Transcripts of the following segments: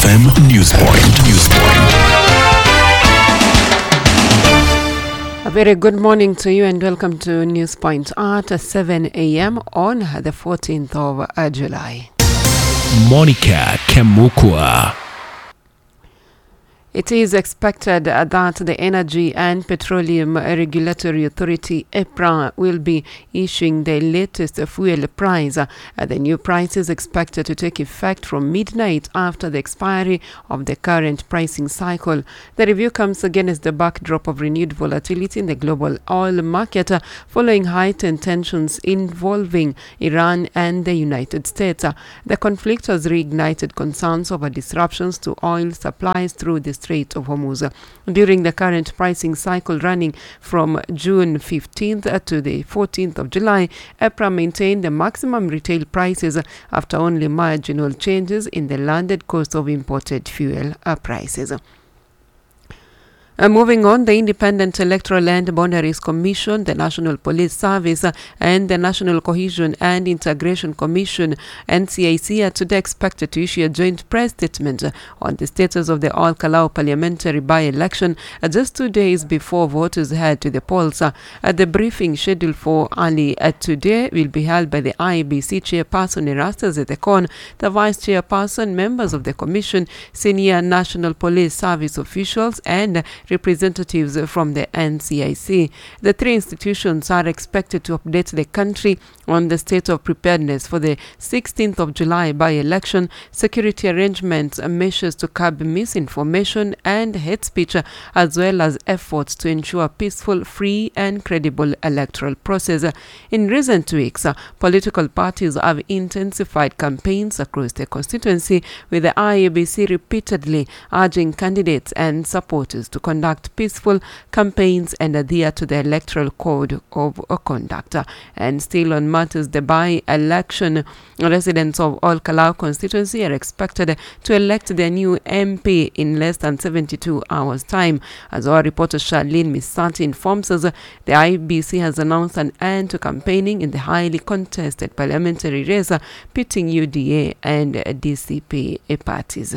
FM Newspoint. A very good morning to you and welcome to Newspoint at 7 a.m. on the 14th of July. Monica Kemukwa. It is expected that the Energy and Petroleum Regulatory Authority, EPRA, will be issuing the latest fuel price. The new price is expected to take effect from midnight after the expiry of the current pricing cycle. The review comes against the backdrop of renewed volatility in the global oil market following heightened tensions involving Iran and the United States. The conflict has reignited concerns over disruptions to oil supplies through the Strait of Hormuz. During the current pricing cycle running from June 15th to the 14th of July, EPRA maintained the maximum retail prices after only marginal changes in the landed cost of imported fuel prices. Moving on, the Independent Electoral and Boundaries Commission, the National Police Service, and the National Cohesion and Integration Commission, NCIC, are today expected to issue a joint press statement on the status of the Ol Kalou parliamentary by-election just 2 days before voters head to the polls. The briefing scheduled for early today will be held by the IEBC chairperson Erastus Ethekon, the vice chairperson, members of the commission, senior National Police Service officials, and representatives from the NCIC. The three institutions are expected to update the country on the state of preparedness for the 16th of July by-election, security arrangements, measures to curb misinformation and hate speech, as well as efforts to ensure a peaceful, free and credible electoral process. In recent weeks, political parties have intensified campaigns across the constituency, with the IEBC repeatedly urging candidates and supporters to conduct peaceful campaigns and adhere to the electoral code of conduct. And still on matters the by-election, residents of Ol Kalou constituency are expected to elect their new MP in less than 72 hours time. As our reporter Charlene Misati informs us, the IEBC has announced an end to campaigning in the highly contested parliamentary race pitting UDA and DCP parties.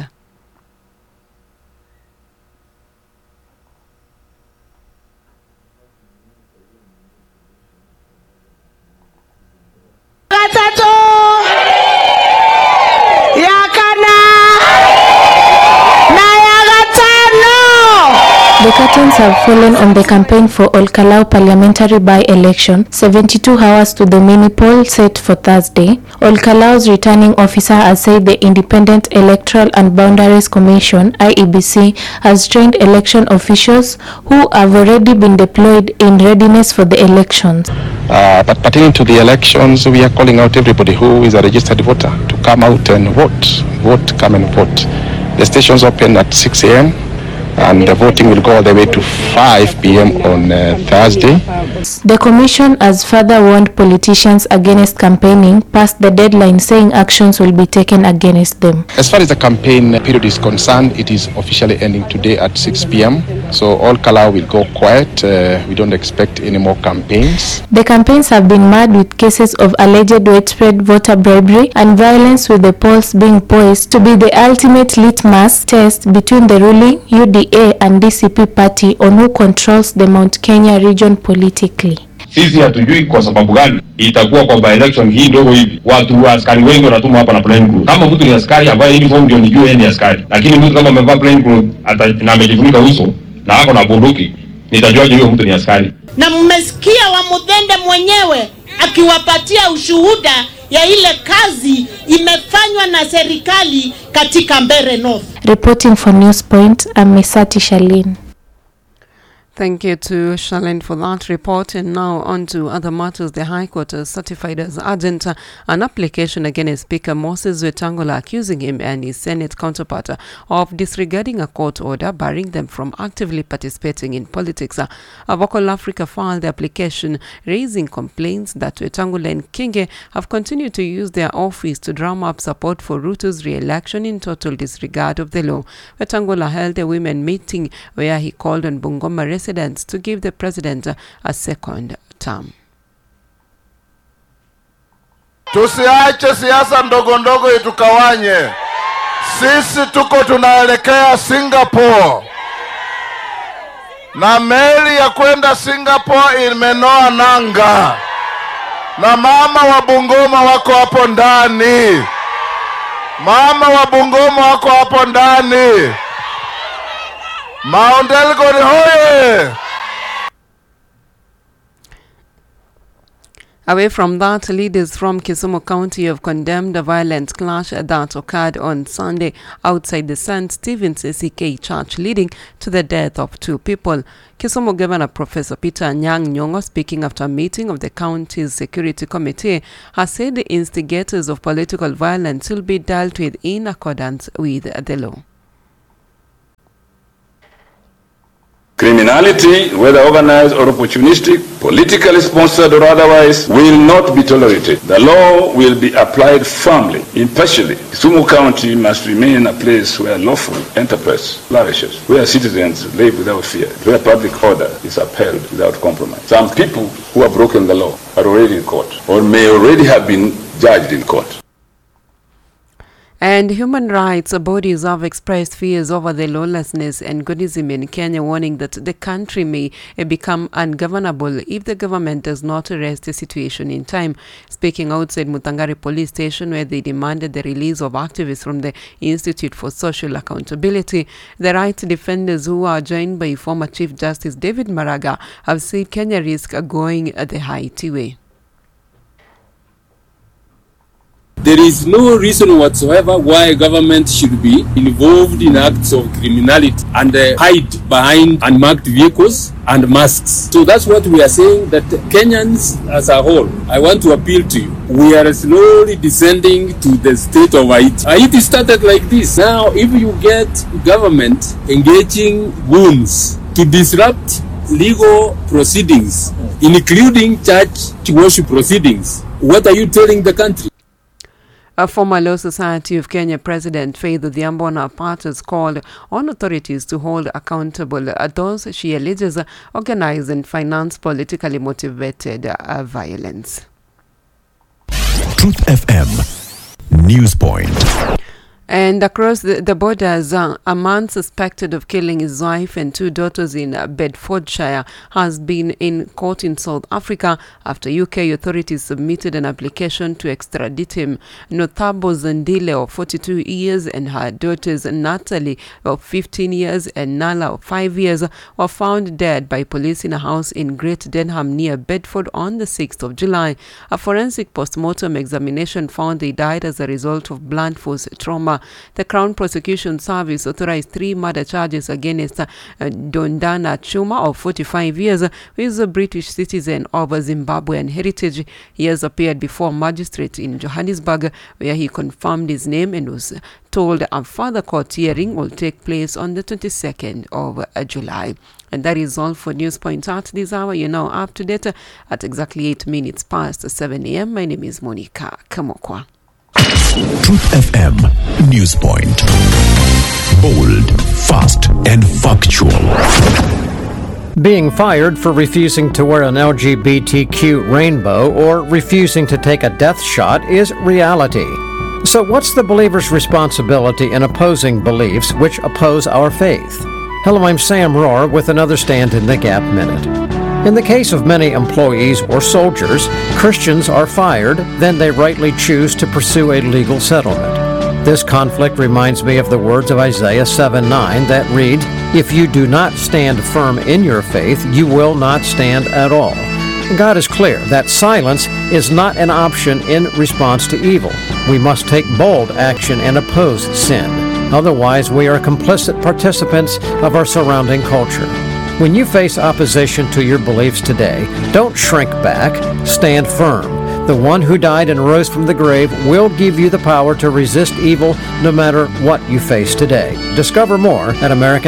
The curtains have fallen on the campaign for Ol Kalou parliamentary by-election, 72 hours to the mini-poll set for Thursday. Ol Kalou's returning officer has said the Independent Electoral and Boundaries Commission, IEBC, has trained election officials who have already been deployed in readiness for the elections. But pertaining to the elections, we are calling out everybody who is a registered voter to come out and vote, come and vote. The stations open at 6 a.m. and the voting will go all the way to 5 p.m. on Thursday. The commission has further warned politicians against campaigning past the deadline, saying actions will be taken against them. As far as the campaign period is concerned, it is officially ending today at 6 p.m. So Ol Kalou will go quiet. We don't expect any more campaigns. The campaigns have been marred with cases of alleged widespread voter bribery and violence, with the polls being poised to be the ultimate litmus test between the ruling UDA and DCP party on who controls the Mount Kenya region politically. Sisi hatujui kwa sababu gani itakuwa kwa by-election hii ndogo hivi. Watu wa askari wengi wanatumwa hapa na plain clothes. Kama mtu ni askari ambaye uniform ndio nijue yeye ni askari. Lakini mtu kama amevaa plain clothes na amejifunika uso na ako na bunduki, nitajuaje huyo mtu ni askari? Na mmesikia wa Mudhende mwenyewe akiwapatia ushuhuda ya ile kazi imefanywa na serikali katika Mbeere North. Reporting for Newspoint, I'm Misati Charlene. Thank you to Charlene for that report. And now on to other matters. The High Court has certified as urgent an application against Speaker Moses Wetangula, accusing him and his Senate counterpart of disregarding a court order barring them from actively participating in politics. Vocal Africa filed the application raising complaints that Wetangula and Kinge have continued to use their office to drum up support for Ruto's re-election in total disregard of the law. Wetangula held a women meeting where he called on Bungoma residents to give the president a second term. Tusiache siasa ndogo ndogo itukawanye. Sisi tuko tunaelekea Singapore. Na meli ya kwenda Singapore imenoa nanga. Na mama wa Bungoma wako hapo ndani. Mama wa Bungoma wako hapo ndani. Mount Elgon hoye! Away from that, leaders from Kisumu County have condemned a violent clash that occurred on Sunday outside the St. Stephen's ACK Church, leading to the death of 2 people. Kisumu Governor Professor Peter Anyang' Nyong'o, speaking after a meeting of the county's security committee, has said the instigators of political violence will be dealt with in accordance with the law. Criminality, whether organized or opportunistic, politically sponsored or otherwise, will not be tolerated. The law will be applied firmly, impartially. Kisumu County must remain a place where lawful enterprise flourishes, where citizens live without fear, where public order is upheld without compromise. Some people who have broken the law are already in court, or may already have been judged in court. And human rights bodies have expressed fears over the lawlessness and godism in Kenya, warning that the country may become ungovernable if the government does not arrest the situation in time. Speaking outside Mutangari police station, where they demanded the release of activists from the Institute for Social Accountability, the rights defenders, who are joined by former Chief Justice David Maraga, have said Kenya risks going the Haiti way. There is no reason whatsoever why government should be involved in acts of criminality and hide behind unmarked vehicles and masks. So that's what we are saying, that Kenyans as a whole, I want to appeal to you. We are slowly descending to the state of Haiti. Haiti started like this. Now, if you get government engaging goons to disrupt legal proceedings, including church worship proceedings, what are you telling the country? A former Law Society of Kenya President Faith Odhiambo has called on authorities to hold accountable those she alleges organize and finance politically motivated violence. Truth FM News Point. And across the borders, a man suspected of killing his wife and 2 daughters in Bedfordshire has been in court in South Africa after UK authorities submitted an application to extradite him. Nothabo Zandile, of 42 years, and her daughters Natalie, of 15 years, and Nala, of 5 years, were found dead by police in a house in Great Denham near Bedford on the 6th of July. A forensic post-mortem examination found they died as a result of blunt force trauma. The Crown Prosecution Service authorized 3 murder charges against Dondana Chuma, of 45 years, who is a British citizen of Zimbabwean heritage. He has appeared before magistrate in Johannesburg, where he confirmed his name and was told a further court hearing will take place on the 22nd of July. And that is all for News Point at this hour. You're now up to date at exactly 8 minutes past 7 a.m. My name is Monica Kamokwa. Truth FM News Point. Bold, fast, and factual. Being fired for refusing to wear an LGBTQ rainbow or refusing to take a death shot is reality. So what's the believer's responsibility in opposing beliefs which oppose our faith? Hello, I'm Sam Rohr with another Stand in the Gap Minute. In the case of many employees or soldiers, Christians are fired, then they rightly choose to pursue a legal settlement. This conflict reminds me of the words of Isaiah 7:9 that read, "If you do not stand firm in your faith, you will not stand at all." God is clear that silence is not an option in response to evil. We must take bold action and oppose sin. Otherwise, we are complicit participants of our surrounding culture. When you face opposition to your beliefs today, don't shrink back, stand firm. The one who died and rose from the grave will give you the power to resist evil no matter what you face today. Discover more at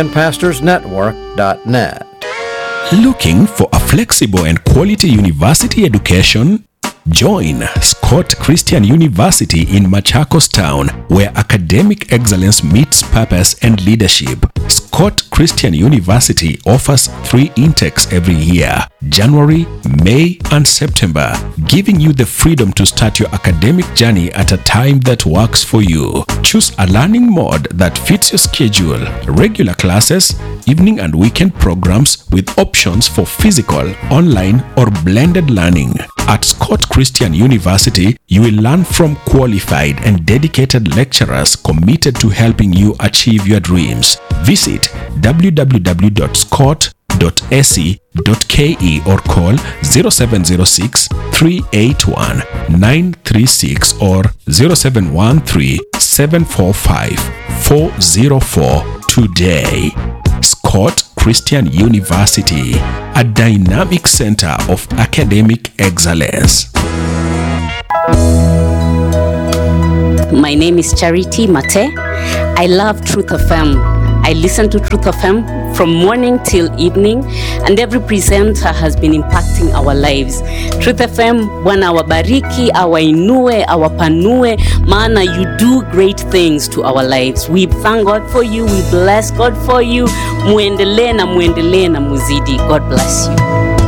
AmericanPastorsNetwork.net. Looking for a flexible and quality university education? Join Scott Christian University in Machakos Town, where academic excellence meets purpose and leadership. Scott Christian University offers 3 intakes every year: January, May, and September, giving you the freedom to start your academic journey at a time that works for you. Choose a learning mode that fits your schedule: regular classes, evening and weekend programs with options for physical, online, or blended learning. At Scott Christian University, you will learn from qualified and dedicated lecturers committed to helping you achieve your dreams. Visit www.scott.ac.ke or call 0706 381 936 or 0713 745 404 today. Scott Christian University, a dynamic center of academic excellence. My name is Charity Mate. I love Truth FM. I listen to Truth FM from morning till evening, and every presenter has been impacting our lives. Truth FM, Bwana awabariki, awainue, awapanue, maana you do great things to our lives. We thank God for you. We bless God for you. Muendelee na muzidi. God bless you.